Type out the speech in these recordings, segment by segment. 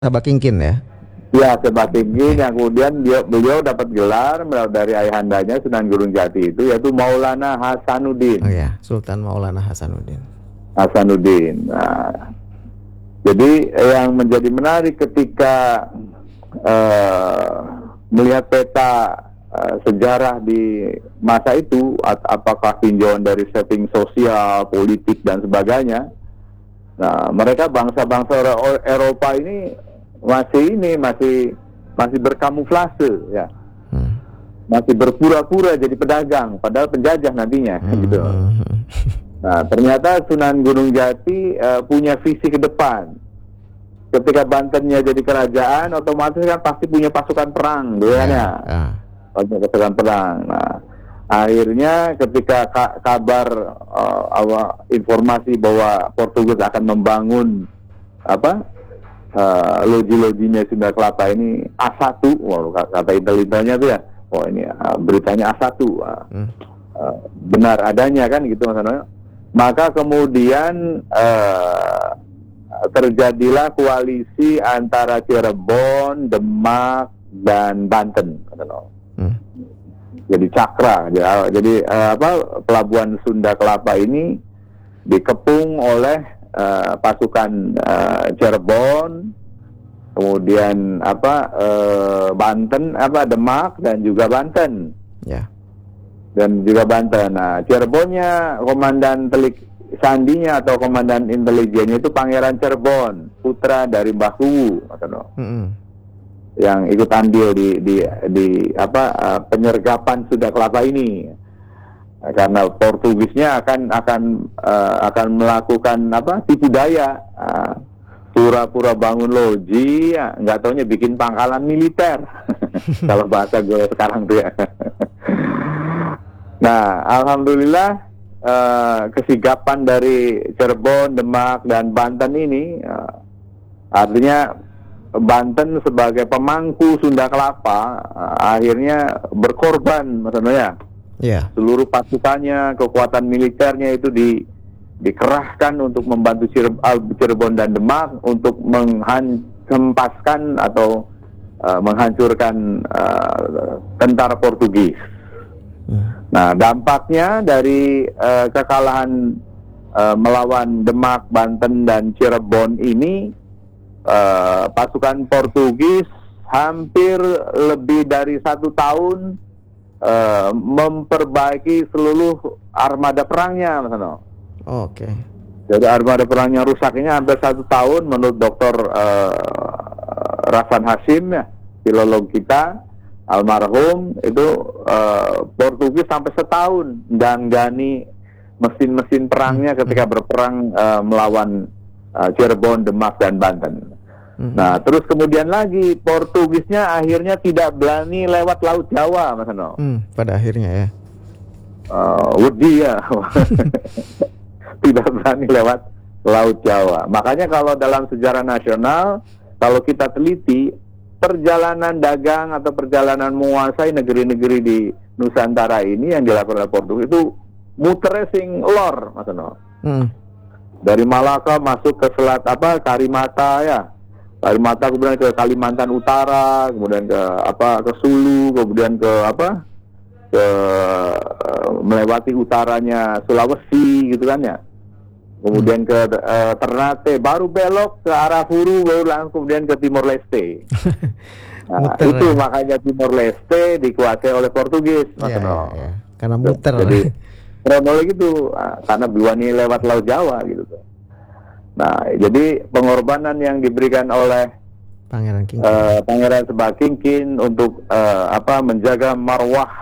Sabakingkin ya. Ya, Sebatinggi yang kemudian beliau dapat gelar dari ayahandanya Sunan Gunung Jati itu, yaitu Maulana Hasanuddin. Oh ya, Sultan Maulana Hasanuddin. Nah, jadi yang menjadi menarik ketika melihat peta sejarah di masa itu, apakah tinjauan dari setting sosial, politik dan sebagainya. Nah, mereka bangsa-bangsa Eropa ini masih berkamuflase ya. Masih berpura-pura jadi pedagang padahal penjajah nantinya gitu. Nah, ternyata Sunan Gunung Jati punya visi ke depan. Ketika Bantennya jadi kerajaan, otomatis kan pasti punya pasukan perang, pasukan perang. Nah, akhirnya ketika kabar informasi bahwa Portugis akan membangun loji-lojinya Sunda Kelapa ini A1, kata intel-intelnya tuh ya, ini beritanya A1, benar adanya kan gitu Mas Anoyo. Maka kemudian terjadilah koalisi antara Cirebon, Demak, dan Banten. Jadi Cakra. Jadi pelabuhan Sunda Kelapa ini dikepung oleh pasukan Cirebon, kemudian Banten, Demak dan juga Banten. Ya. Dan juga Banten. Nah, Cirebonnya komandan telik sandinya atau komandan intelijennya itu Pangeran Cirebon, putra dari Mbah Kuwu, yang ikut andil di penyergapan Sunda Kelapa ini. Karena Portugisnya akan melakukan tipu daya, pura-pura bangun loji, nggak taunya bikin pangkalan militer. Kalau bahasa gue sekarang tuh ya. Nah, alhamdulillah kesigapan dari Cirebon, Demak, dan Banten ini artinya Banten sebagai pemangku Sunda Kelapa akhirnya berkorban, maksudnya. Yeah. Seluruh pasukannya, kekuatan militernya itu dikerahkan untuk membantu Cirebon dan Demak untuk menghempaskan atau menghancurkan tentara Portugis. Nah, dampaknya dari kekalahan melawan Demak, Banten, dan Cirebon ini, pasukan Portugis hampir lebih dari 1 tahun memperbaiki seluruh armada perangnya, Mas Ano. Oke. Jadi armada perangnya rusak ini hampir 1 tahun menurut Dr. Rasan Hasim ya, filolog kita almarhum itu. Portugis sampai setahun danggani mesin-mesin perangnya ketika berperang melawan Cirebon, Demak, dan Banten. Nah, terus kemudian lagi Portugisnya akhirnya tidak berani lewat Laut Jawa, Mas Ano. Pada akhirnya ya. Wedi ya. Tidak berani lewat Laut Jawa. Makanya kalau dalam sejarah nasional, kalau kita teliti, perjalanan dagang atau perjalanan menguasai negeri-negeri di Nusantara ini yang dilakukan oleh Portugis itu muter sing lor, Mas Ano. Dari Malaka masuk ke selat Karimata ya. Karimata kemudian ke Kalimantan Utara, kemudian ke Sulu, kemudian ke melewati utaranya Sulawesi gitu kan ya. Kemudian ke Ternate, baru belok ke arah Huru, baru langsung kemudian ke Timor Leste. Nah, itu ya. Makanya Timor Leste dikuasai oleh Portugis, Mas Ano. Ya. Karena muter. Jadi kronologi itu karena Biwani lewat Laut Jawa gitu. Nah, jadi pengorbanan yang diberikan oleh Pangeran Sebakingkin untuk menjaga marwah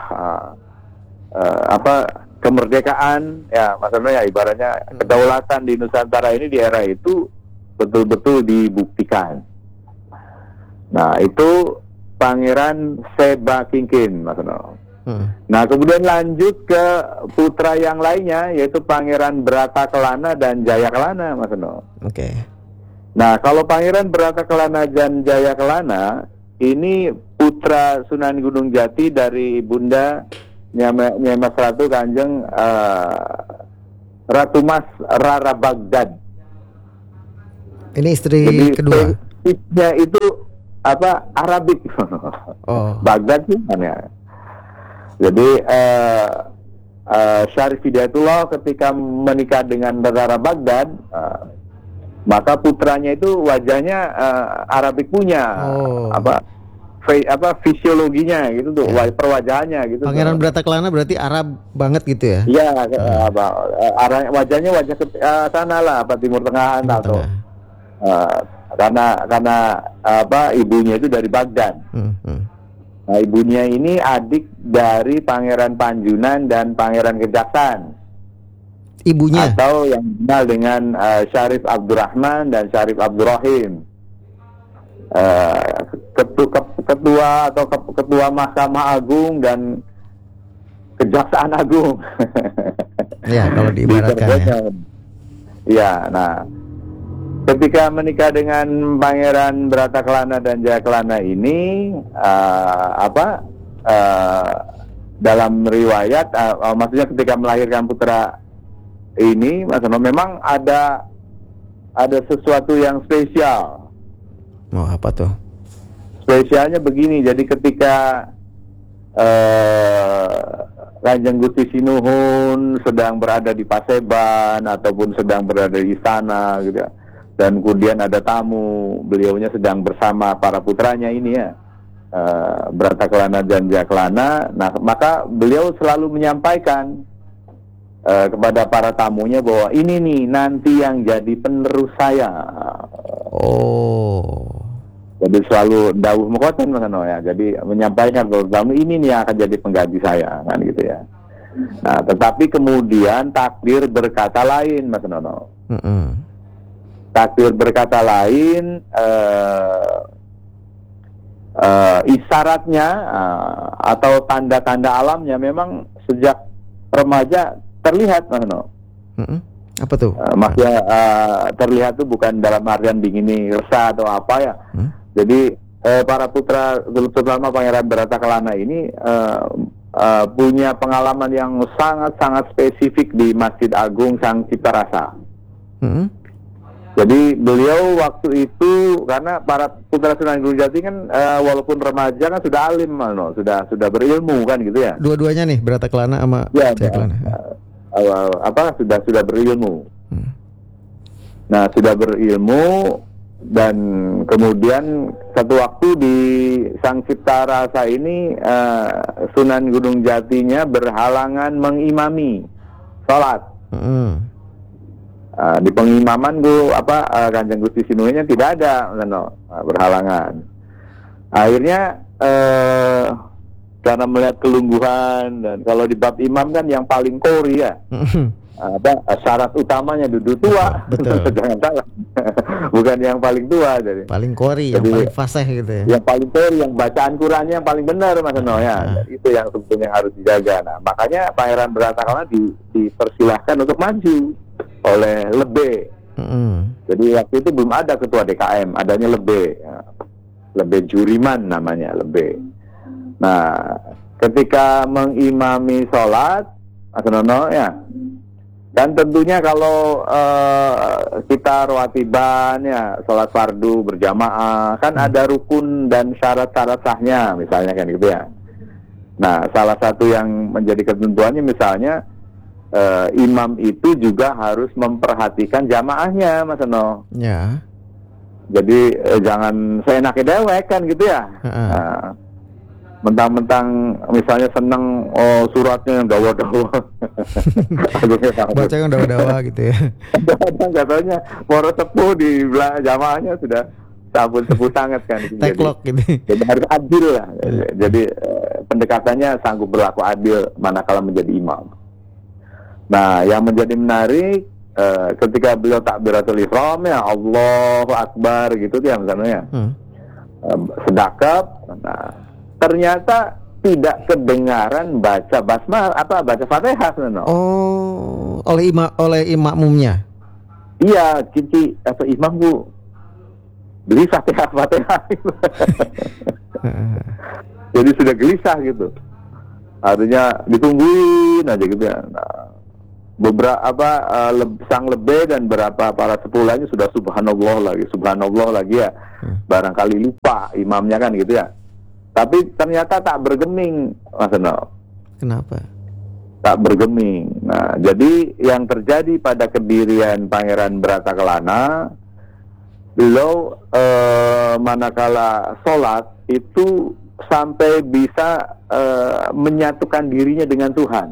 kemerdekaan ya, Mas Ano ya, ibaratnya kedaulatan di Nusantara ini di era itu betul-betul dibuktikan. Nah, itu Pangeran Sebakingkin, Mas Ano. Nah, kemudian lanjut ke putra yang lainnya, yaitu Pangeran Bratakelana dan Jayakelana, Mas Ano. Oke. Nah, kalau Pangeran Bratakelana dan Jayakelana ini putra Sunan Gunung Jati dari Bunda Nyai Mas Ratu Kanjeng Ratu Mas Rara Baghdad. Ini istri kedua. motifnya itu Arabik. Oh. Baghdad sih kan ya. Jadi Syarif Hidayatullah ketika menikah dengan tentara Baghdad, maka putranya itu wajahnya Arabik punya. Oh. Fisiologinya gitu tuh, Ya. perwajahannya gitu. Pangeran Brataklana berarti Arab banget gitu ya? Iya, wajahnya wajah sana lah, Timur Tengah Timur atau Tengah. karena ibunya itu dari Baghdad. Nah, ibunya ini adik dari Pangeran Panjunan dan Pangeran Kejaksan. Ibunya? Atau yang dikenal dengan Syarif Abdurrahman dan Syarif Abdurrahim. Ketua Mahkamah Agung dan Kejaksaan Agung. Ya, kalau diibaratkan ya. Ya, nah, ketika menikah dengan Pangeran Brataklana dan Jayaklana ini, dalam riwayat, maksudnya ketika melahirkan putra ini, maksudnya memang ada sesuatu yang spesial. Mau apa tuh? Spesialnya begini, jadi ketika Kanjeng Gusti Sinuhun sedang berada di Paseban ataupun sedang berada di istana gitu ya, dan kemudian ada tamu, beliaunya sedang bersama para putranya ini ya, Brataklana dan Jayaklana. Nah, maka beliau selalu menyampaikan kepada para tamunya bahwa ini nih nanti yang jadi penerus saya. Oh. Jadi selalu dawuh mekoten Mas Ano ya. Jadi menyampaikan bahwa kamu ini nih yang akan jadi pengganti saya kan gitu ya. Nah, tetapi kemudian takdir berkata lain Mas Ano. Takdir berkata lain, isyaratnya atau tanda-tanda alamnya memang sejak remaja terlihat Mas Ano. Apa tuh? Maksudnya terlihat tuh bukan dalam artian dingin resah atau apa ya. Jadi para putra terutama Pangeran Brataklana ini punya pengalaman yang sangat-sangat spesifik di Masjid Agung Sang Cipta Rasa. Jadi beliau waktu itu, karena para putra Sunan Gunung Jati kan walaupun remaja kan sudah alim, sudah berilmu kan gitu ya. Dua-duanya nih, Brataklana sama Jayaklana. Sudah berilmu. Nah, sudah berilmu, dan kemudian satu waktu di Sang Cipta Rasa ini Sunan Gunung Jatinya berhalangan mengimami sholat. Di pengimaman Kanjeng Gusti Sinuhunnya tidak ada, berhalangan. Akhirnya karena melihat kelungguhan, dan kalau di bab imam kan yang paling kori ya, syarat utamanya duduk tua. Betul. Jangan salah. Bukan yang paling tua, jadi paling kori, yang paling fasih gitu ya. Yang paling kori, yang bacaan Qurannya yang paling benar Mas Ano ya. Itu yang sebetulnya harus dijaga. Nah, makanya Pangeran Brataklana dipersilahkan untuk maju oleh Lebe. Jadi waktu itu belum ada ketua DKM, adanya Lebe. Lebe Juriman namanya, Lebe. Nah, ketika mengimami sholat, Mas Nono ya, dan tentunya kalau kita rawatiban ya, sholat fardu berjamaah, kan ada rukun dan syarat-syarat sahnya, misalnya kan gitu ya. Nah, salah satu yang menjadi ketentuannya misalnya imam itu juga harus memperhatikan jamaahnya, Mas Nono. Ya. Jadi jangan seenaknya dewek kan gitu ya. Mentang-mentang misalnya seneng suratnya yang dawa-dawa. Baca yang dawa-dawa gitu ya. Katanya para sepuh di jamaahnya sudah sabun sepuh sangat kan. Teklok gitu. Jadi harus adil lah. Jadi pendekatannya sanggup berlaku adil manakala menjadi imam. Nah, yang menjadi menarik ketika beliau takbiratul ihram ya, Allahu Akbar gitu ya misalnya. Sedekap. Nah, ternyata tidak kedengaran baca basmalah baca Fatihah sebenarnya. Oh, oleh makmumnya. Iya, cici atau imamku beli Fatihah. Jadi sudah gelisah gitu. Artinya ditungguin aja gitu ya. Nah, beberapa sang Lebe dan beberapa para sepuh lainnya sudah subhanallah lagi ya. barangkali lupa imamnya kan gitu ya. Tapi ternyata tak bergeming, Mas Eno. Kenapa? Tak bergeming. Nah, jadi yang terjadi pada kedirian Pangeran Bratakelana, beliau manakala sholat itu sampai bisa menyatukan dirinya dengan Tuhan.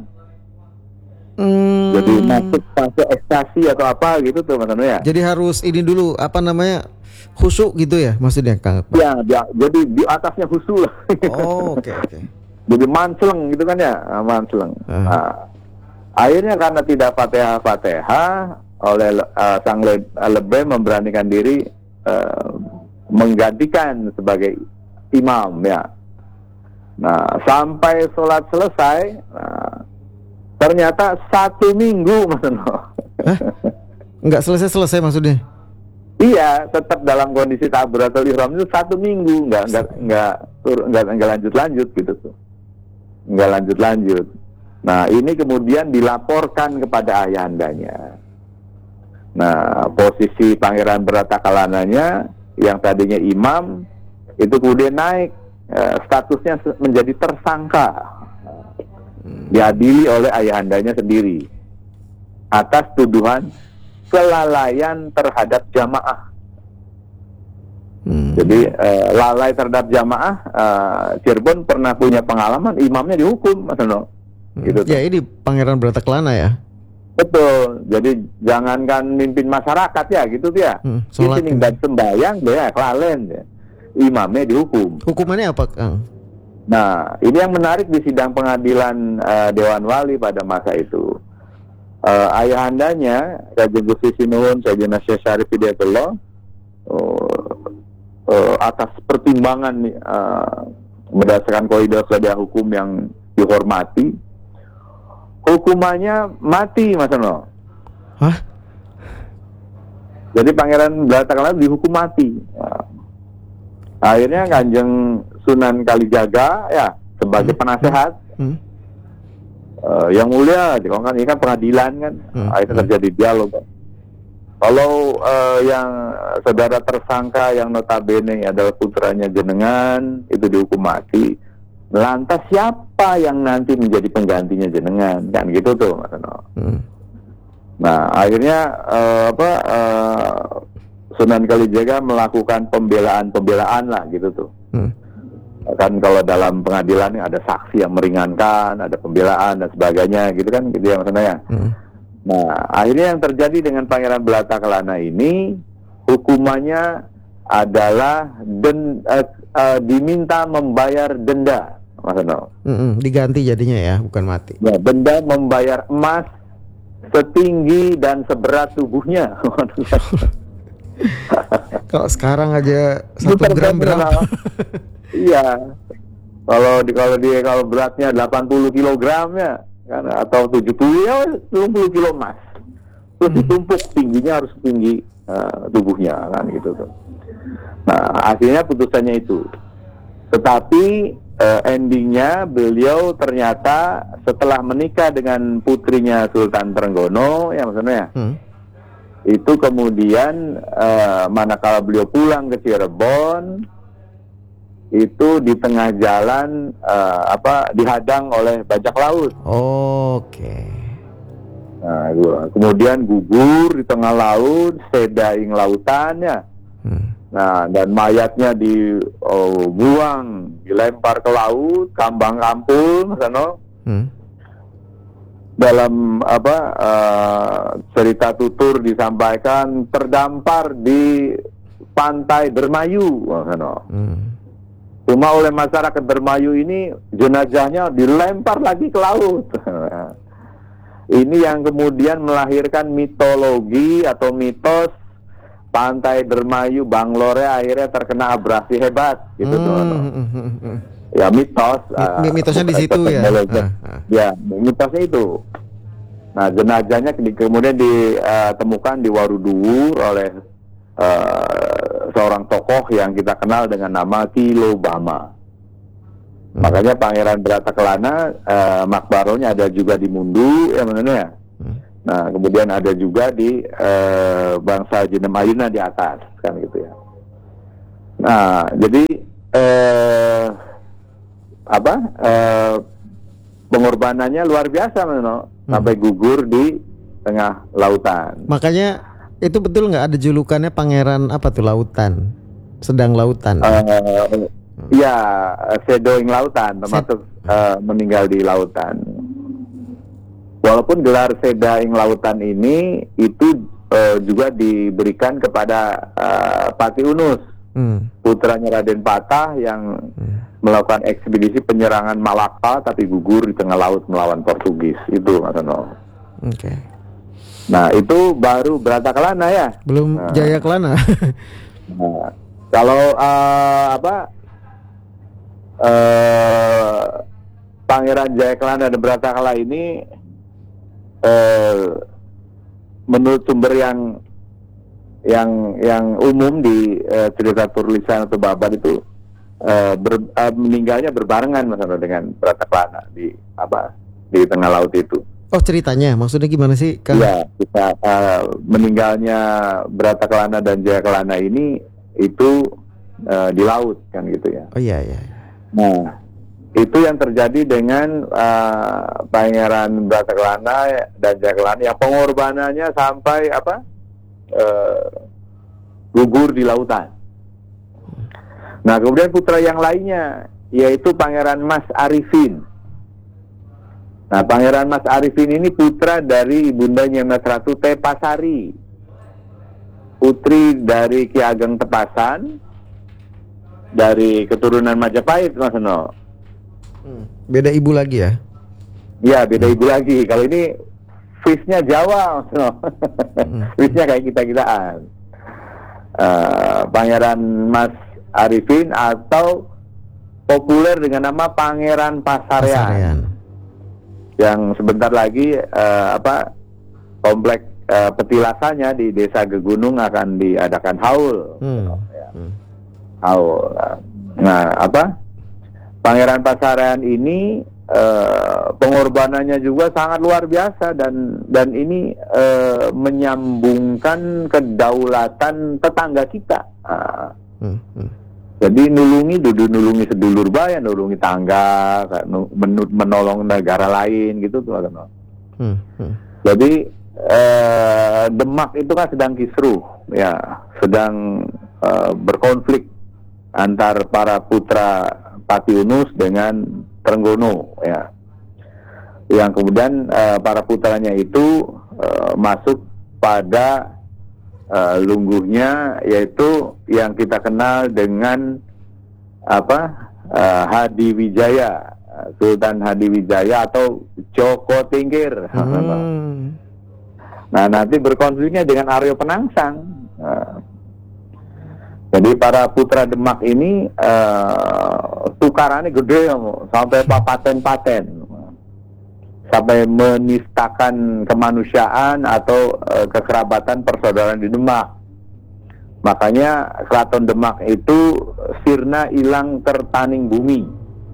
Jadi masuk fase ekstasi atau apa gitu tuh Mas Anu ya. Jadi harus ini dulu apa namanya, khusyuk gitu ya maksudnya Kang? Ya, jadi di atasnya khusyuk lah. Oh, oke. Jadi manceleng gitu kan ya, manceleng. Nah, akhirnya karena tidak Fatihah oleh Sang Lebay memberanikan diri menggantikan sebagai imam ya. Nah, sampai sholat selesai, ternyata 1 minggu Mas Eno. Enggak selesai maksudnya? Iya, tetap dalam kondisi takbiratul ihram itu 1 minggu, enggak lanjut gitu tuh. Enggak lanjut. Nah, ini kemudian dilaporkan kepada ayahandanya. Nah, posisi Pangeran Bratakelananya yang tadinya imam itu kemudian naik statusnya menjadi tersangka. Diadili oleh ayahandanya sendiri atas tuduhan kelalaian terhadap jamaah. Jadi lalai terhadap jamaah, Cirebon pernah punya pengalaman imamnya dihukum, Mas Eno. Gitu. Ya ini Pangeran Bratakelana ya. Betul. Jadi jangankan mimpin masyarakat ya gitu ya. Sholat ini dan sembahyang ya kelalen ya. Imamnya dihukum. Hukumannya apa, Kang? Nah, ini yang menarik di sidang pengadilan Dewan Wali pada masa itu. Ayahandanya Raja Gusti Sinuhun Sayyidina Syekh Syarif Hidayatullah atas pertimbangan berdasarkan kaidah hukum yang dihormati, hukumannya mati, Mas Eno. Hah? Jadi Pangeran Bratakelana dihukum mati. Akhirnya Kanjeng Sunan Kalijaga ya sebagai penasehat yang mulia, kalau kan ini kan pengadilan kan, akhirnya terjadi dialog. Kalau yang saudara tersangka yang notabene adalah putranya jenengan itu dihukum mati, lantas siapa yang nanti menjadi penggantinya jenengan kan gitu tuh Mas Eno. Nah akhirnya Sunan Kalijaga melakukan pembelaan lah gitu tuh. Kan kalau dalam pengadilan ada saksi yang meringankan, ada pembelaan dan sebagainya gitu kan gitu ya Mas Eno ya. Nah akhirnya yang terjadi dengan Pangeran Bratakelana ini hukumannya adalah diminta membayar denda, Mas Eno. Diganti jadinya ya, bukan mati. Ya, denda membayar emas setinggi dan seberat tubuhnya. Kalau sekarang aja 1 gram berapa? Iya. Kalau beratnya 80 kilogram ya, kan, atau 70 ya 70 kilo emas. Terus ditumpuk, tingginya harus tinggi tubuhnya kan gitu tuh. Nah, akhirnya putusannya itu. Tetapi endingnya beliau ternyata setelah menikah dengan putrinya Sultan Trenggono ya maksudnya itu kemudian manakala beliau pulang ke Cirebon itu di tengah jalan dihadang oleh bajak laut. Oke. Nah, kemudian gugur di tengah laut, sedaing lautannya. Nah, dan mayatnya dibuang, dilempar ke laut, kambang kampul, Mas Eno. Dalam cerita tutur disampaikan terdampar di pantai Dermayu, Mas Eno. Cuma oleh masyarakat Dermayu ini jenazahnya dilempar lagi ke laut. Ini yang kemudian melahirkan mitologi atau mitos pantai Dermayu Banglore akhirnya terkena abrasi hebat gitu tuh. Ya mitos. Mitosnya di situ ya. Ya mitosnya itu. Nah jenazahnya kemudian ditemukan di Waruduwur oleh seorang tokoh yang kita kenal dengan nama Ki Lobama. Makanya Pangeran Bratakelana makbaronya ada juga di Mundu ya mana ya. Nah kemudian ada juga di Bangsa Jenem Ayuna di atas kan gitu ya. Nah, jadi apa pengorbanannya luar biasa, sampai gugur di tengah lautan. Makanya itu betul nggak ada julukannya pangeran apa tuh lautan, sedang lautan. Ya, shadowing lautan, termasuk meninggal di lautan. Walaupun gelar shadowing lautan ini itu juga diberikan kepada Pati Unus, putranya Raden Patah yang melakukan ekspedisi penyerangan Malaka tapi gugur di tengah laut melawan Portugis. Itu, Mas Ano. Oke. Nah, itu baru Brata Kelana ya. Belum Jaya Kelana. Nah, kalau Pangeran Jaya Kelana dan Brata Kala ini menurut sumber yang umum di cerita tulisan atau babat itu meninggalnya berbarengan, Mas Ano, dengan Brata Kelana di tengah laut itu. Oh, ceritanya maksudnya gimana sih, Kang? Iya, kita meninggalnya Brata Kelana dan Jaya Kelana ini itu di laut kan gitu ya. Oh iya. Nah, itu yang terjadi dengan Pangeran Brata Kelana dan Jaya Kelana yang pengorbanannya sampai gugur di lautan. Nah, kemudian putra yang lainnya yaitu Pangeran Mas Arifin. Nah, Pangeran Mas Arifin ini putra dari Ibundanya Mas Ratu Tepasari, putri dari Ki Ageng Tepasan dari keturunan Majapahit, Mas Ano. Beda ibu lagi ya? Ya, beda ibu lagi. Kalau ini face-nya Jawa, Mas Ano. Face-nya kayak kita-kitaan. Pangeran Mas Arifin atau populer dengan nama Pangeran Pasaryan. Yang sebentar lagi komplek petilasannya di Desa Gegunung akan diadakan haul. Haul. Nah, Pangeran Pasaryan ini pengorbanannya juga sangat luar biasa dan ini menyambungkan kedaulatan tetangga kita. Jadi nulungi sedulur bayan, nulungi tangga, menolong negara lain gitu tuh. Jadi Demak itu kan sedang kisruh, ya, sedang berkonflik antar para putra Pati Unus dengan Trenggono, ya. Yang kemudian para putranya itu masuk pada lungguhnya, yaitu yang kita kenal dengan Hadiwijaya, Sultan Hadiwijaya atau Joko Tingkir. Nah, nanti berkonfliknya dengan Aryo Penangsang. Jadi para putra Demak ini tukarannya gede, sampai paten-paten, sampai menistakan kemanusiaan atau kekerabatan persaudaraan di Demak. Makanya Keraton Demak itu sirna ilang tertaning bumi.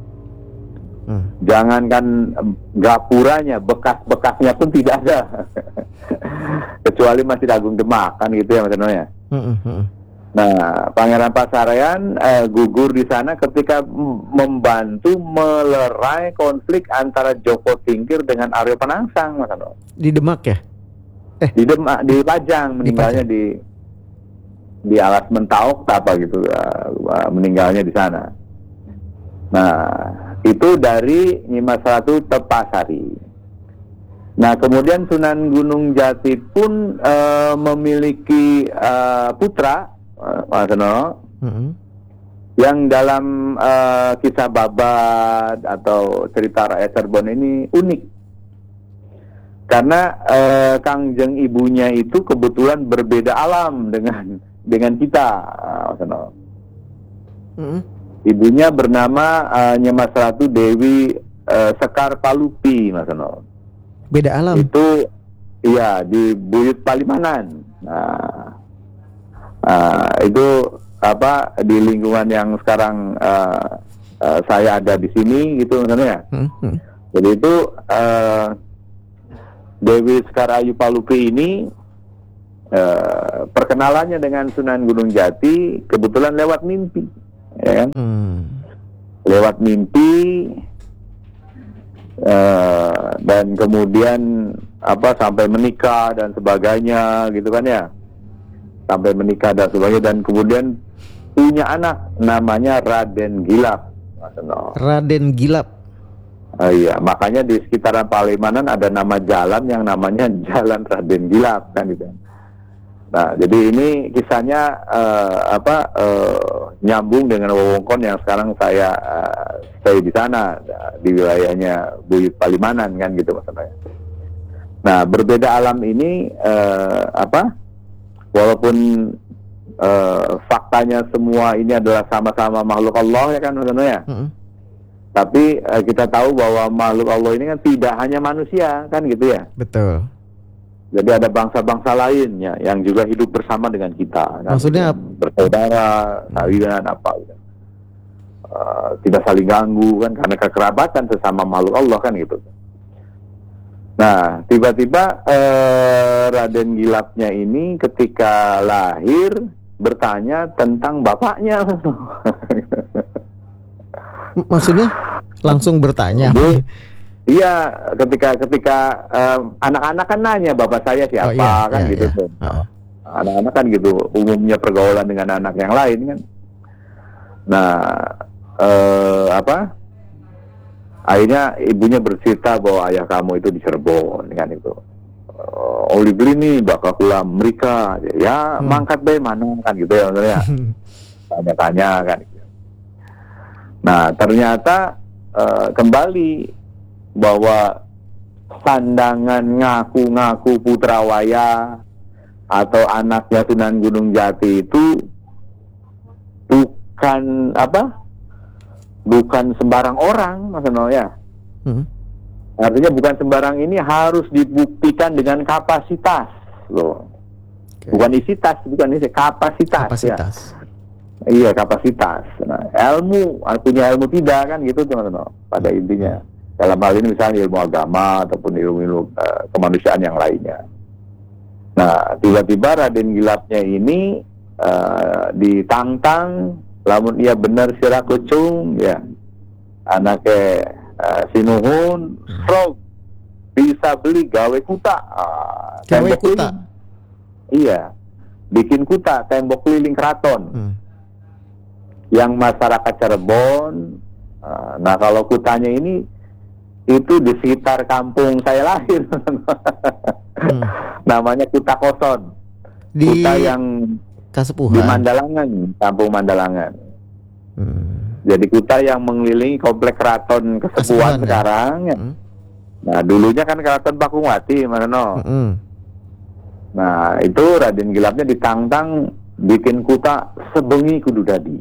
Jangankan gapuranya, bekas-bekasnya pun tidak ada. Kecuali Masjid Agung Demak, kan gitu ya Mas Ano ya. Nah, Pangeran Pasaryan gugur di sana ketika membantu melerai konflik antara Joko Tingkir dengan Aryo Penangsang, Mas Ano. Di Demak ya? Di Demak, di Pajang, meninggalnya di Alas Mentaok apa gitu, meninggalnya di sana. Nah, itu dari Nyimas Ratu Tepasari. Nah, kemudian Sunan Gunung Jati pun memiliki putra, Mas Ano, yang dalam kisah Babat atau cerita rakyat Cirebon ini unik. Karena Kangjeng ibunya itu kebetulan berbeda alam dengan kita, Mas Ano. Ibunya bernama Nyimas Ratu Dewi Sekar Palupi, Mas Ano. Beda alam. Itu iya di Buyut Palimanan. Nah, itu di lingkungan yang sekarang saya ada di sini gitu, misalnya. Jadi itu Dewi Sekar Ayu Palupi ini perkenalannya dengan Sunan Gunung Jati kebetulan lewat mimpi, ya kan? Lewat mimpi, dan kemudian sampai menikah dan sebagainya, gitu kan ya? Sampai menikah dan sebagainya, dan kemudian punya anak namanya Raden Gilap. Raden Gilap. Iya, makanya di sekitaran Palimanan ada nama jalan yang namanya Jalan Raden Gilap, kan gitu. Nah, jadi ini kisahnya nyambung dengan wewengkon yang sekarang saya stay di sana, di wilayahnya Buyut Palimanan, kan gitu maksudnya. Nah, berbeda alam ini walaupun faktanya semua ini adalah sama-sama makhluk Allah, ya kan maksudnya. Tapi kita tahu bahwa makhluk Allah ini kan tidak hanya manusia, kan gitu ya. Betul. Jadi ada bangsa-bangsa lainnya yang juga hidup bersama dengan kita. Kan? Maksudnya bersaudara, sawiran gitu. Tidak saling ganggu kan, karena kekerabatan sesama makhluk Allah, kan gitu. Nah, tiba-tiba Raden Gilapnya ini ketika lahir bertanya tentang bapaknya. Maksudnya langsung bertanya. Iya, ketika anak-anak kan nanya bapak saya siapa, kan gitu tuh. Anak-anak kan gitu umumnya pergaulan dengan anak yang lain kan. Nah, akhirnya ibunya bercerita bahwa ayah kamu itu di Cirebon, kan itu. Oli beli nih bakal pulang mereka, ya mangkat be mana, kan gitu ya maksudnya. Tanya-tanya kan. Nah, ternyata kembali bahwa sandangan ngaku-ngaku Putrawaya atau anaknya Sunan Gunung Jati itu bukan sembarang orang, Mas Eno, ya. Artinya bukan sembarang, ini harus dibuktikan dengan kapasitas loh. Bukan isi tas, bukan isi kapasitas. Ya. Iya, kapasitas. Nah, punya ilmu tidak, kan gitu teman-teman. Pada intinya, dalam hal ini misalnya ilmu agama ataupun ilmu kemanusiaan yang lainnya. Nah, tiba-tiba Raden Gilapnya ini ditantang, lamun ia benar sira kucung, ya, anaknya Sinuhun, bisa beli gawe kuta. Gawe kuta. Iya, bikin kuta tembok keliling keraton. Yang masyarakat Cirebon. Nah, kalau kutanya ini itu di sekitar kampung saya lahir. Namanya Kuta Koson. Kuta yang Kasepuhan. di Mandalangan, kampung Mandalangan. Jadi kuta yang mengelilingi komplek keraton Kasepuhan sekarang. Ya. Nah, dulunya kan keraton Pakuwati, Mas Eno. Nah, itu Raden Gilapnya ditantang bikin kuta sebengi kudu dadi.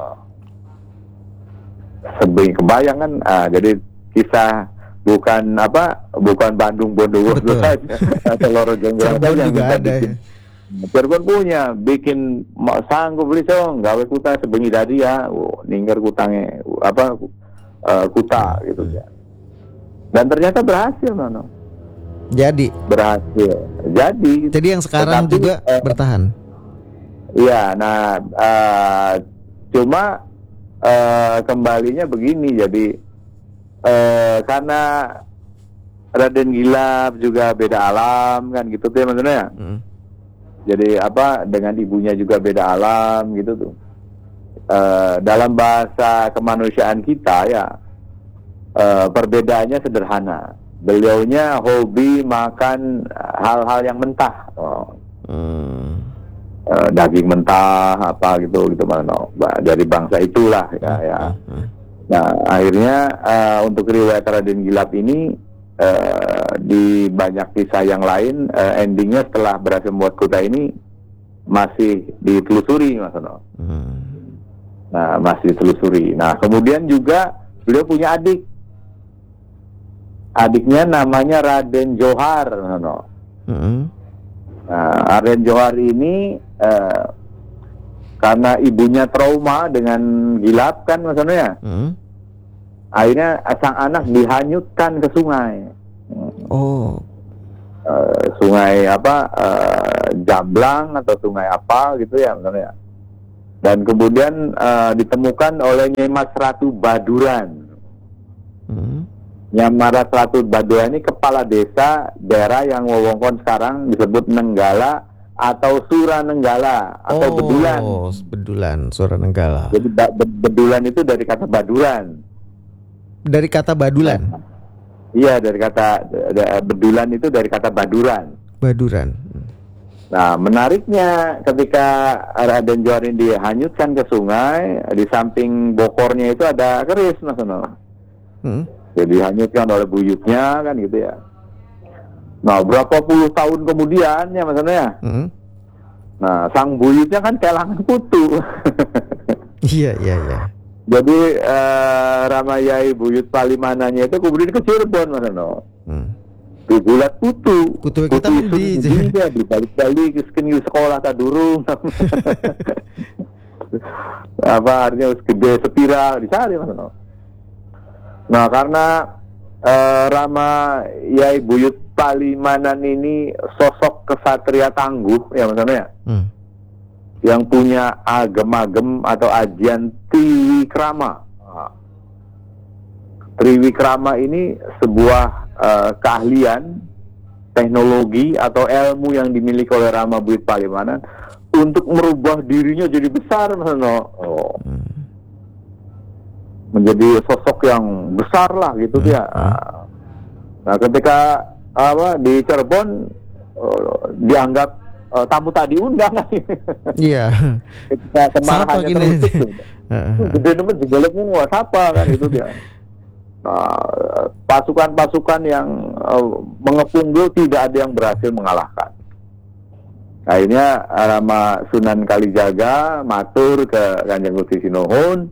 Sebengi, kebayang kan? Jadi kisah bukan Bandung Bondowoso saja. Cirebon juga ada. Cirebon punya bikin sanggup beli gawe kuta sebengi dadi ya. Ningger kutangnya kuta gitu ya. Dan ternyata berhasil, Mano. Berhasil. Jadi yang sekarang juga bertahan. Iya, nah cuma kembalinya begini, jadi karena Raden Gilap juga beda alam, kan gitu tuh ya maksudnya. Jadi dengan ibunya juga beda alam gitu tuh. Dalam bahasa kemanusiaan kita ya, perbedaannya sederhana. Beliaunya hobi makan hal-hal yang mentah. Daging mentah gitu dari bangsa itulah ya. Nah, akhirnya untuk riwayat Raden Gilap ini di banyak kisah yang lain endingnya setelah berhasil membuat kuta ini masih ditelusuri, Mas Ono. Nah, masih ditelusuri. Nah, kemudian juga beliau punya adiknya namanya Raden Johar, Mas Ono. Nah, Raden Johar ini karena ibunya trauma dengan Gilap, kan maksudnya. Akhirnya sang anak dihanyutkan ke sungai. sungai apa Jamblang atau sungai apa gitu ya misalnya. Dan kemudian ditemukan oleh Nyai Mas Ratu Baduran. Nyai Mas Ratu Baduran ini kepala desa daerah yang wewengkon sekarang disebut Nenggala atau Suranenggala atau Bedulan. Oh, Bedulan, Suranenggala. Jadi Bedulan itu dari kata Baduran. Dari kata Badulan. Iya, dari kata Bedulan itu dari kata Baduran. Baduran. Nah, menariknya ketika Raden Johar ini dihanyutkan ke sungai, di samping bokornya itu ada keris, Mas Ono. Jadi dihanyutkan oleh buyutnya kan gitu ya. Nah, berapa puluh tahun kemudian ya Mas Ono ya. Nah, sang buyutnya kan kehilangan kutu. Iya. Jadi Ramayai Buyut Palimananya itu kemudian ke Cirebon Mas Ono. Digulat putu kita di balik-balik ke sekolah tak durung. Apa artinya gede sepira dicari Mas Ono. Nah, karena Rama Yai Buyut Palimanan ini sosok kesatria tangguh ya Mas Ono ya. Yang punya agem-agem atau ajian Triwikrama. Triwikrama ini sebuah keahlian, teknologi atau ilmu yang dimiliki oleh Rama Buyut Palimanan untuk merubah dirinya jadi besar, Mas Ono. Menjadi sosok yang besar lah gitu dia. Nah, ketika di Cirebon dianggap tamu tak diundang. Iya. Ketika kemarahannya terusik, gede nemen digeleknya wah siapa kan itu dia. Nah, pasukan-pasukan yang mengepung beliau tidak ada yang berhasil mengalahkan. Akhirnya Rama Sunan Kalijaga matur ke Kanjeng Gusti Sinuhun,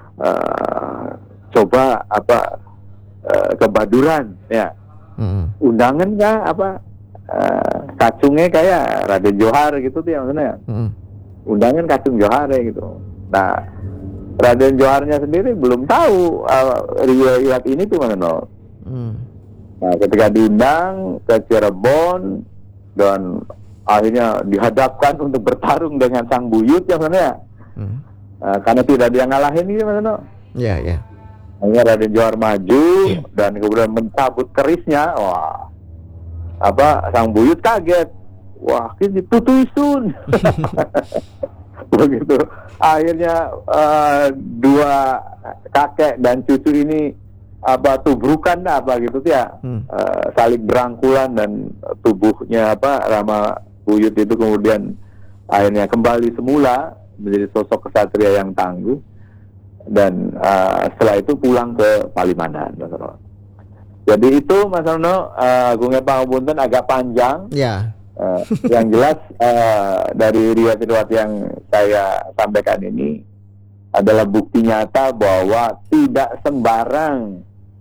coba ke Baduran ya. Undangan kah kacungnya kayak Raden Johar gitu tuh ya maksudnya. Undangan kacung Johar gitu. Nah, Raden Joharnya sendiri belum tahu riwayat ini tuh mana. Nah, ketika diundang ke Cirebon dan akhirnya dihadapkan untuk bertarung dengan sang buyut yang mana. Karena tidak ada yang ngalahin gitu mana. Iya. Akhirnya Raden Johar maju dan kemudian mencabut kerisnya. Wah, sang buyut kaget. Wah, ini putusun. Begitu akhirnya dua kakek dan cucu ini tubrukan gitu ya, saling berangkulan dan tubuhnya Rama Buyut itu kemudian akhirnya kembali semula menjadi sosok kesatria yang tangguh dan setelah itu pulang ke Palimanan. Jadi itu Mas Ono, Gungnya Pangapunten agak panjang. Ya. Yang jelas dari riwayat-riwayat yang saya sampaikan ini adalah bukti nyata bahwa tidak sembarang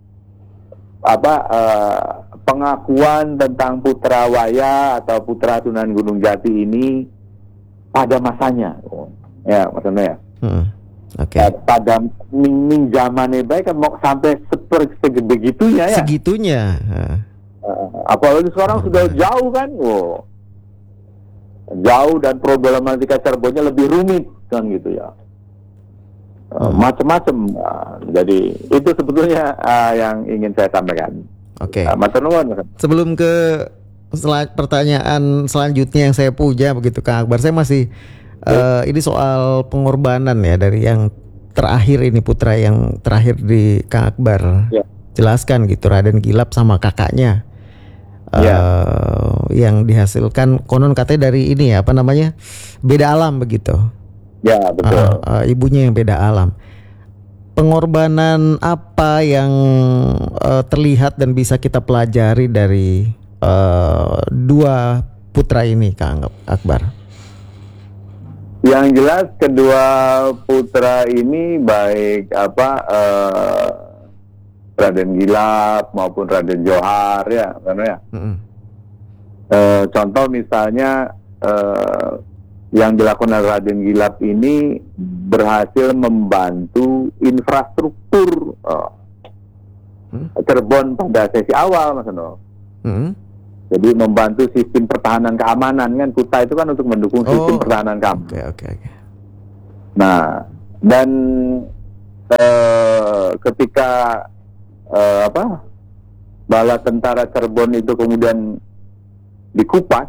pengakuan tentang Putra Waya atau Putra Sunan Gunung Jati ini pada masanya, ya maksudnya ya. Okay. Pada zamannya baik kan mau sampai sebegitunya ya. Segitunya. Apalagi sekarang sudah jauh kan, jauh dan problematika Cirebonnya lebih rumit kan gitu ya, macam-macam. Jadi itu sebetulnya yang ingin saya sampaikan. Oke. Okay. Sebelum ke pertanyaan selanjutnya yang saya puja begitu Kang Akbar, saya masih ini soal pengorbanan ya dari yang terakhir ini putra yang terakhir di Kang Akbar. Jelaskan gitu Raden Gilap sama kakaknya. Yang dihasilkan konon katanya dari ini ya beda alam begitu. Ya betul. Ibunya yang beda alam. Pengorbanan apa yang terlihat dan bisa kita pelajari dari dua putra ini Kang Akbar? Yang jelas kedua putra ini baik Raden Gilap maupun Raden Johar ya, karena ya. Contoh misalnya yang dilakukan oleh Raden Gilap ini berhasil membantu infrastruktur Cirebon pada sesi awal, Mas Ono. Jadi membantu sistem pertahanan keamanan kan, Kuta itu kan untuk mendukung sistem pertahanan keamanan. Oke. Nah, dan ketika bala tentara Cirebon itu kemudian dikupas,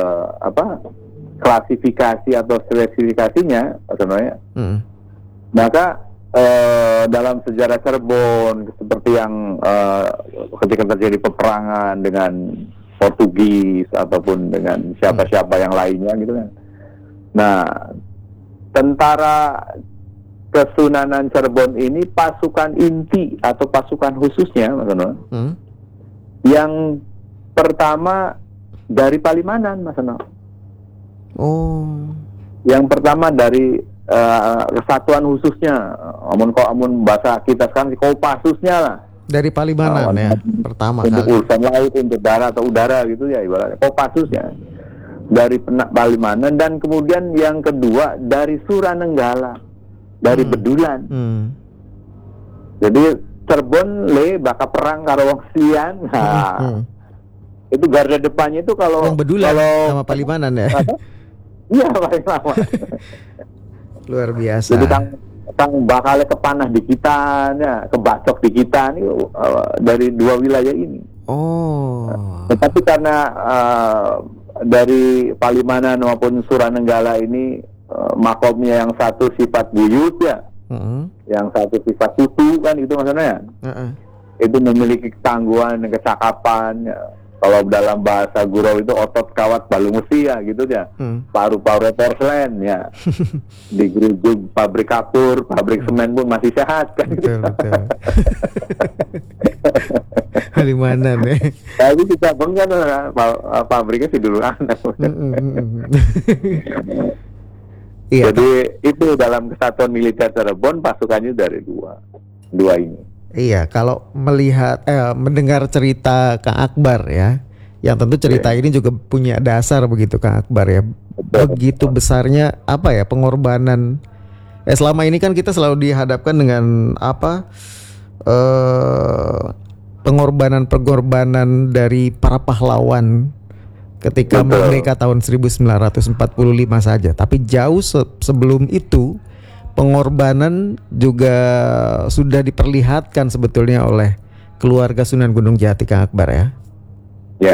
klasifikasi atau spesifikasinya, sebenarnya, maka dalam sejarah Cirebon seperti yang ketika terjadi peperangan dengan Portugis ataupun dengan siapa-siapa yang lainnya gitu kan. Nah, tentara Kesunanan Cirebon ini pasukan inti atau pasukan khususnya, Mas Ano, yang pertama dari Palimanan, Mas Ano. Yang pertama dari kesatuan khususnya, amun bahasa kita sekarang Kopassusnya lah. Dari Palimanan ya, pertama untuk kali. urusan laut, untuk darat atau udara gitu ya ibaratnya. Kopassusnya dari Palimanan, dan kemudian yang kedua dari Suranenggala, dari Bedulan. Jadi Cirebon bakal perang karo wong Sian. Nah, itu garda depannya itu kalau Bedulan sama Palimanan ya. Iya, paling lama. Luar biasa. Jadi kang bakalnya kepanah di kita, ya, kebacok di kita nih dari dua wilayah ini. Tetapi karena dari Palimanan maupun Suranenggala ini makomnya yang satu sifat buyut ya, yang satu sifat tutu kan itu maksudnya. Itu memiliki ketangguhan, kecakapan. Ya. Kalau dalam bahasa gurau itu otot kawat balu mesi ya gitu ya. Paru-paru porselen ya. Digerujug pabrik kapur, pabrik semen pun masih sehat kan. Betul. Palimanan ya. Tapi kita kan pabriknya sih dulu anak. Iya. Jadi itu dalam kesatuan militer Cirebon pasukannya dari dua ini. Iya, kalau mendengar cerita Kang Akbar ya, yang tentu cerita ini juga punya dasar begitu Kang Akbar ya. Begitu besarnya pengorbanan. Selama ini kan kita selalu dihadapkan dengan pengorbanan dari para pahlawan ketika merdeka tahun 1945 saja. Tapi jauh sebelum itu pengorbanan juga sudah diperlihatkan sebetulnya oleh keluarga Sunan Gunung Jati, Kang Akbar ya. Ya.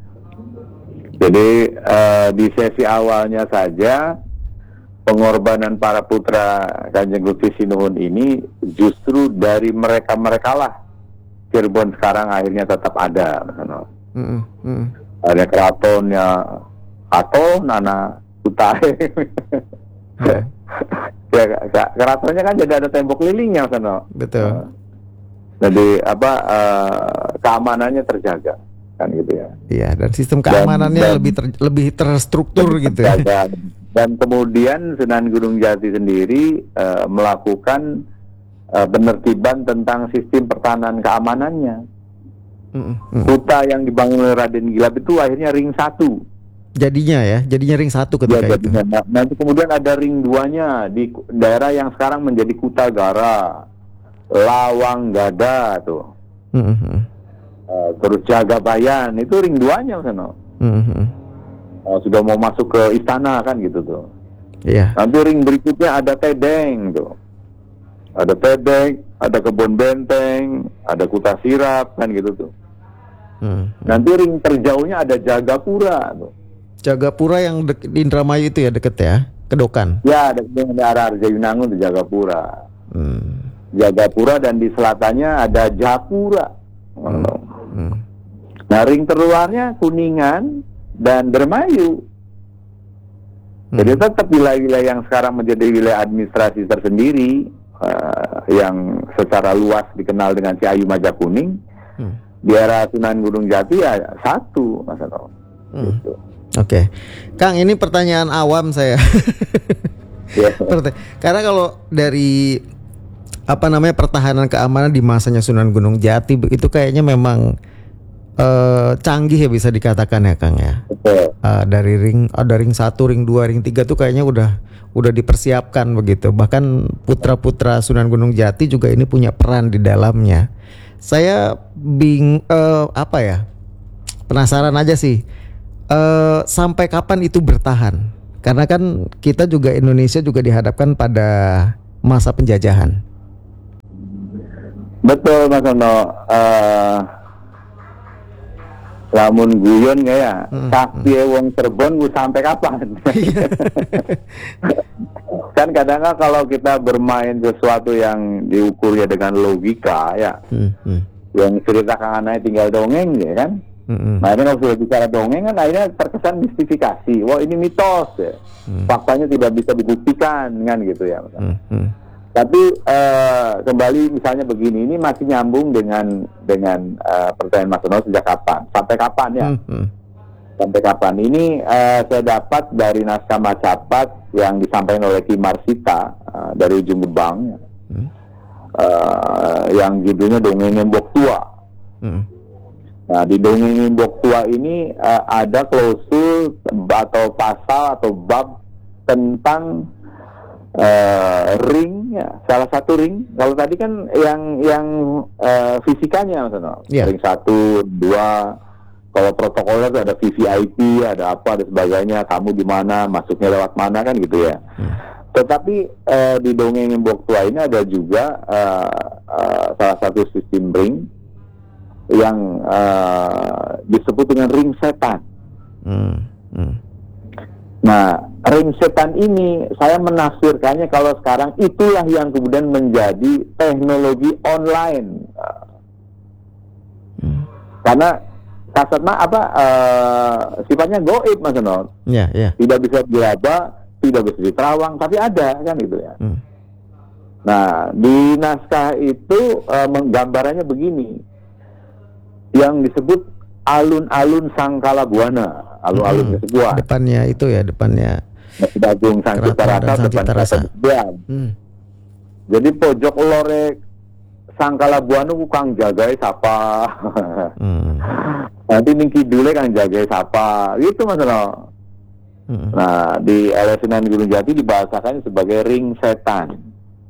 Jadi di sesi awalnya saja pengorbanan para putra Kanjeng Gusti Sinuhun ini justru dari mereka lah Cirebon sekarang akhirnya tetap ada. Ada keratonnya atau Nana Kutai. Ya, keratonnya kan jadi ada tembok lilingnya sana. Betul. Jadi keamanannya terjaga kan gitu ya. Iya, dan sistem keamanannya lebih terstruktur gitu ya. Dan kemudian Sunan Gunung Jati sendiri melakukan penertiban tentang sistem pertahanan keamanannya. Kuta yang dibangun oleh Raden Gilap itu akhirnya ring 1. Jadinya ring 1 ketika itu. Nanti kemudian ada ring 2-nya di daerah yang sekarang menjadi Kutagara, Lawang Gada tuh. Terus Jagabayan itu ring 2-nya sana. Sudah mau masuk ke istana kan gitu tuh. Iya. Nanti ring berikutnya ada Tedeng tuh. Ada Tedeng, ada Kebon Benteng, ada Kuta Sirap kan gitu tuh. Nanti ring terjauhnya ada Jagapura tuh. Jagapura yang di Indramayu itu ya, deket ya, Kedokan. Ya, ada arah Arjayunangun di Jagapura. Jagapura, dan di selatannya ada Japura. Nah, ring terluarnya Kuningan dan Dermayu. Jadi tetap wilayah yang sekarang menjadi wilayah administrasi tersendiri, yang secara luas dikenal dengan Ciayu Majakuning. Di era Sunan Gunung Jati ya satu, Mas Ano. Gitu. Oke, Kang, ini pertanyaan awam saya. Karena kalau dari pertahanan keamanan di masanya Sunan Gunung Jati itu kayaknya memang canggih ya, bisa dikatakan ya Kang ya. Dari ring 1, ring 2, ring 3 tuh kayaknya udah dipersiapkan begitu. Bahkan putra-putra Sunan Gunung Jati juga ini punya peran di dalamnya. Saya penasaran aja sih. Sampai kapan itu bertahan? Karena kan kita juga Indonesia juga dihadapkan pada masa penjajahan. Betul Mas Ono. Lamun guyon nggak ya? Sakti wong Cirebon gue sampai kapan? Kan kadang kalau kita bermain sesuatu yang diukurnya dengan logika ya, yang cerita Kang Anai tinggal dongeng ya kan. Nah ini kalau sudah bicara dongeng kan akhirnya terkesan mistifikasi. Wah ini mitos ya. Faktanya tidak bisa dibuktikan kan gitu ya. Tapi kembali misalnya begini, ini masih nyambung dengan pertanyaan Mas Ono sejak kapan? Sampai kapan ya? Sampai kapan? Ini saya dapat dari naskah Macapat yang disampaikan oleh Ki Marsita dari Ujung Gebang, yang judulnya Dongeng Embok Tua. Nah di Dongeng Embok Tua ini ada klausul atau pasal atau bab tentang ring ya, salah satu ring. Kalau tadi kan yang fisikanya Mas Ono, ring 1, 2. Kalau protokolnya tuh ada VVIP, ada apa dan sebagainya, kamu di mana, masuknya lewat mana kan gitu ya. Tetapi di Dongeng Embok Tua ini ada juga salah satu sistem ring yang disebut dengan ring setan. Nah, ring setan ini saya menafsirkannya kalau sekarang itulah yang kemudian menjadi teknologi online. Karena kasatnya sifatnya goib Mas Ono. Tidak bisa diraba, tidak bisa diterawang, tapi ada kan gitu ya. Nah, di naskah itu gambarannya begini. Yang disebut alun-alun Sangkalabuana. Alun-alun sebuah. Depannya itu ya, depannya Masjid Agung Sang Cipta Rasa, depan Rasa. Jadi pojok lore Sangkalabuana ku kang jagai sapa. Nanti ning kidule kang jagai sapa. Gitu Mas Ono. Nah, di Sunan Gunung Jati dibahasakan sebagai ring setan.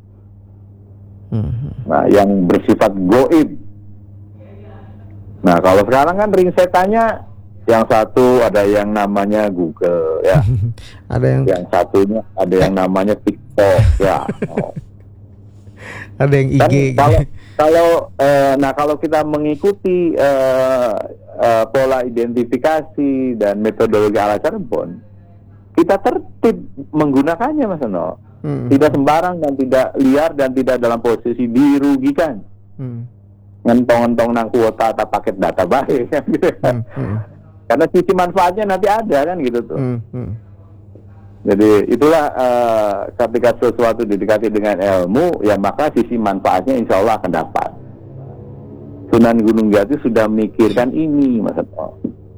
Nah, yang bersifat goib. Nah, kalau sekarang kan ring setannya yang satu ada yang namanya Google ya. Ada yang satunya ada yang namanya TikTok ya. Ada yang IG. Kalau kita mengikuti pola identifikasi dan metodologi ala Cirebon, kita tertib menggunakannya Mas Ono. Tidak sembarang dan tidak liar dan tidak dalam posisi dirugikan. Ngentong-ngentong nang kuota atau paket data baik kan gitu. Karena sisi manfaatnya nanti ada kan gitu tuh. Jadi itulah ketika sesuatu didekati dengan ilmu, ya maka sisi manfaatnya insya Allah akan dapat. Sunan Gunung Jati sudah memikirkan ini Mas Ono.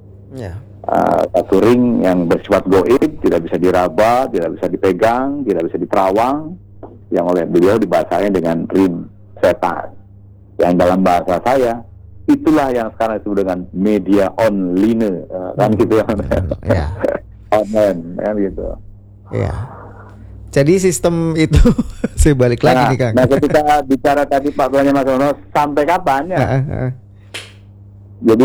Satu ring yang bersifat goib, tidak bisa diraba, tidak bisa dipegang, tidak bisa diterawang, yang oleh beliau dibahasanya dengan ring setan. Yang dalam bahasa saya itulah yang sekarang disebut dengan media online kan gitu ya. Online kan gitu. Ya. Jadi sistem itu saya balik lagi nih Kang. Nah ketika bicara tadi Pak Tuannya Mas Ono sampai kapan ya? Jadi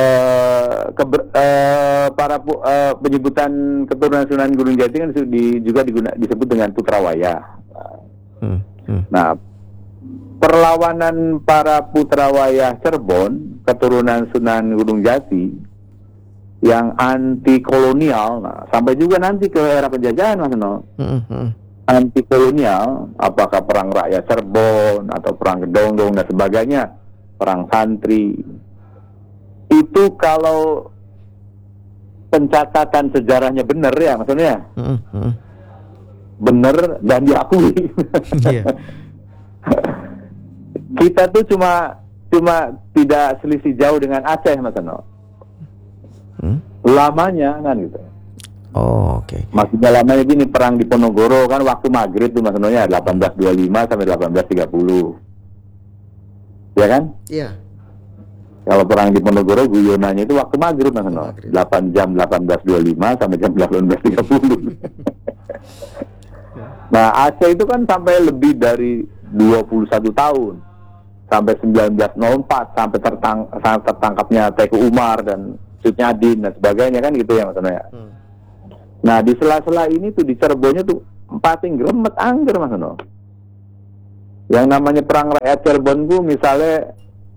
penyebutan keturunan Sunan Gunung Jati kan juga disebut dengan Putrawaya. Nah, perlawanan para Putrawaya Cirebon, keturunan Sunan Gunung Jati yang anti kolonial, nah, sampai juga nanti ke era penjajahan Mas No. Anti kolonial, apakah perang rakyat Cirebon atau perang Kedongdong dan sebagainya, perang santri. Itu kalau pencatatan sejarahnya benar ya maksudnya. Benar dan diakui. Kita tuh cuma tidak selisih jauh dengan Aceh Mas No. Lamanya kan gitu. Oh, oke. Maksudnya lamanya gini, perang di Ponorogo kan waktu maghrib tuh Mas No ya, 1825 sampai 1830. Ya kan? Iya. Kalau perang di Ponorogo guyonannya itu waktu maghrib Mas No. 8 jam 1825 sampai jam 1830. Nah, Aceh itu kan sampai lebih dari 21 tahun. Sampai 1904 sampai tertangkapnya Teku Umar dan Sutnyadin dan sebagainya kan gitu ya Mas Ono ya. Nah di sela-sela ini tuh di Cirebonnya tuh pating gremet angger Mas Ono. Yang namanya perang rakyat Cirebon tuh misalnya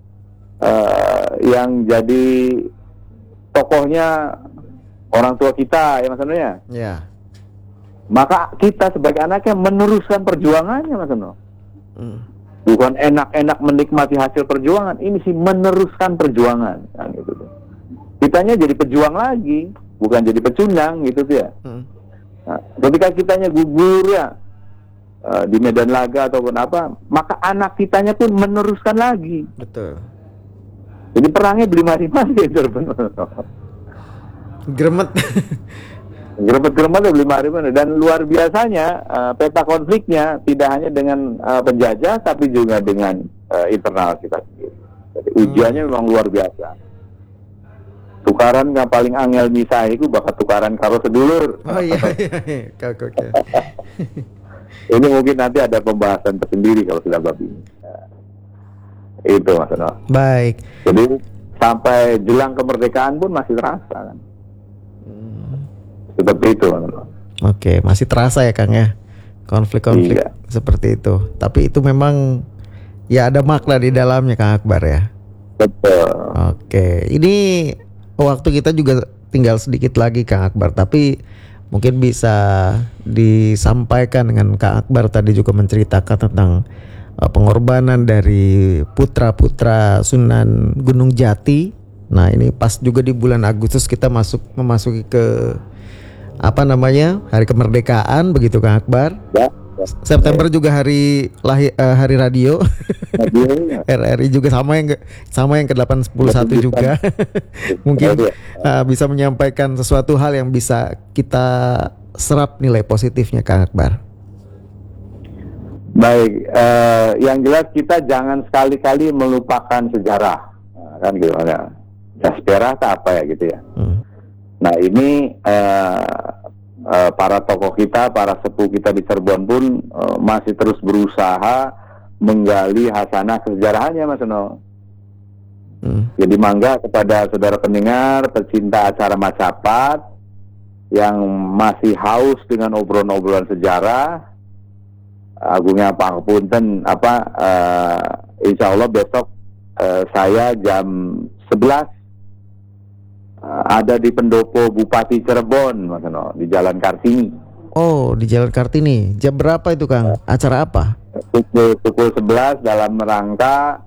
yang jadi tokohnya orang tua kita ya Mas Ono ya. Ya. Maka kita sebagai anaknya meneruskan perjuangannya Mas Ono. Bukan enak-enak menikmati hasil perjuangan, ini sih meneruskan perjuangan kan gitu tuh. Kitanya jadi pejuang lagi, bukan jadi pecundang gitu tuh ya. Nah, ketika kitanya gugur ya di medan laga ataupun apa, maka anak kitanya pun meneruskan lagi. Betul. Jadi perangnya beli-mari-mari gitu. Gremet. Gremet-gremet ya beli-mari-mari. Dan luar biasanya peta konfliknya tidak hanya dengan penjajah, tapi juga dengan internal kita sendiri. Jadi ujiannya memang luar biasa. Tukaran yang paling angel misah itu bakal tukaran karo sedulur. Oh iya. Oke. Ini mungkin nanti ada pembahasan tersendiri kalau sudah bab ini. Itu Mas Ono. Baik. Jadi sampai jelang kemerdekaan pun masih terasa kan. Seperti itu Mas Ono. Oke, masih terasa ya Kang ya konflik-konflik Iya. seperti itu. Tapi itu memang ya ada makna di dalamnya Kang Akbar ya. Betul. Oke, ini waktu kita juga tinggal sedikit lagi Kang Akbar, tapi mungkin bisa disampaikan dengan Kang Akbar tadi juga menceritakan tentang pengorbanan dari putra-putra Sunan Gunung Jati. Nah, ini pas juga di bulan Agustus kita memasuki ke hari kemerdekaan begitu Kang Akbar. Ya. September juga hari radio. RRI juga sama yang ke-81 juga. Mungkin bisa menyampaikan sesuatu hal yang bisa kita serap nilai positifnya Kang Akbar. Baik, yang jelas kita jangan sekali-kali melupakan sejarah, kan gitu ya. Sejarah apa ya gitu ya. Nah ini para tokoh kita, para sepuh kita di Cirebon pun masih terus berusaha menggali hasanah kesejarahannya Mas Ono. Jadi mangga kepada saudara pendengar, pecinta acara Macapat yang masih haus dengan obrolan-obrolan sejarah, agungnya pangapunten insya Allah besok saya jam 11 ada di pendopo Bupati Cirebon Mas Ono, di Jalan Kartini. Oh, di Jalan Kartini. Jam berapa itu Kang? Acara apa? Pukul 11 dalam rangka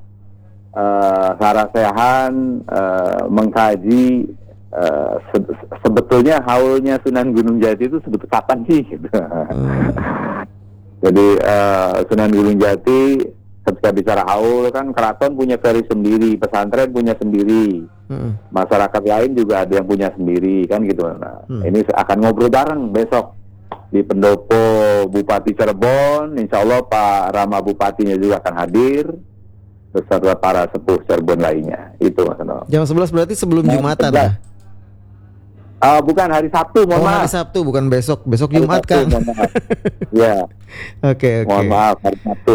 sarasehan mengkaji sebetulnya haulnya Sunan Gunung Jati itu sebetulnya kapan sih gitu. Jadi Sunan Gunung Jati ketika bicara haul kan keraton punya versi sendiri, pesantren punya sendiri, masyarakat lain juga ada yang punya sendiri kan gitu. Nah, ini akan ngobrol bareng besok di pendopo Bupati Cirebon. Insya Allah Pak Rama Bupatinya juga akan hadir beserta para sepuh Cirebon lainnya. Itu Mas Ono. Jam 11 berarti sebelum Jumatan ya? Bukan hari Sabtu, mohon maaf. Hari Sabtu bukan besok Jumat kan? Ya. Oke. Mohon maaf, hari Sabtu.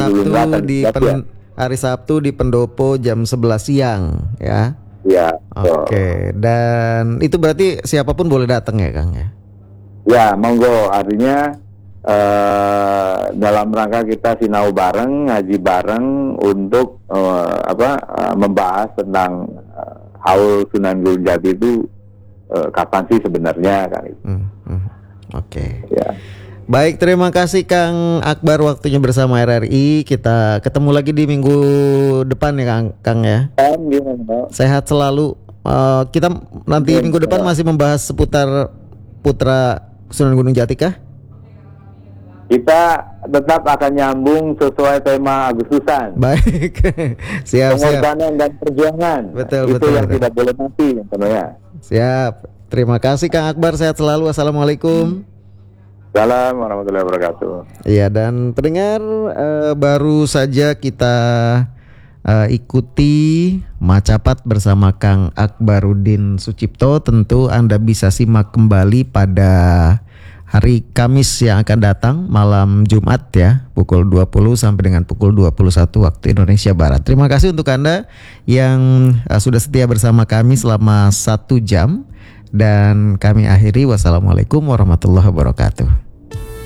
Hari Sabtu di pendopo jam 11 siang ya. Ya. Oke. Dan itu berarti siapapun boleh datang ya Kang ya? Ya, monggo. Artinya dalam rangka kita sinau bareng, ngaji bareng untuk membahas tentang haul Sunan Gunung Jati itu kapan sih sebenarnya kan itu. Oke. Ya. Baik, terima kasih Kang Akbar waktunya bersama RRI. Kita ketemu lagi di minggu depan ya Kang ya. Sehat selalu. Kita nanti minggu depan masih membahas seputar putra Sunan Gunung Jati kah? Kita tetap akan nyambung sesuai tema Agustusan. Baik. Siap. Pengorbanan dan perjuangan. Betul. Yang tidak boleh mati tentunya. Siap. Terima kasih Kang Akbar, sehat selalu. Assalamualaikum. Salam warahmatullahi wabarakatuh. Iya, dan pendengar baru saja kita ikuti Macapat bersama Kang Akbarudin Sucipto. Tentu Anda bisa simak kembali pada hari Kamis yang akan datang, malam Jumat ya, pukul 20 sampai dengan pukul 21 waktu Indonesia Barat. Terima kasih untuk Anda yang sudah setia bersama kami selama 1 jam. Dan kami akhiri, wassalamualaikum warahmatullahi wabarakatuh.